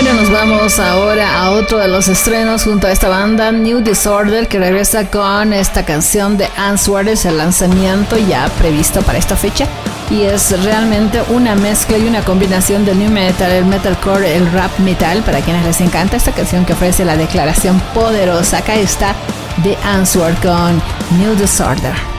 Bueno, nos vamos ahora a otro de los estrenos junto a esta banda, New Disorder, que regresa con esta canción de Answer, es el lanzamiento ya previsto para esta fecha. Y es realmente una mezcla y una combinación del new metal, el metalcore, el rap metal, para quienes les encanta esta canción que ofrece la declaración poderosa. Acá está The Answer con New Disorder.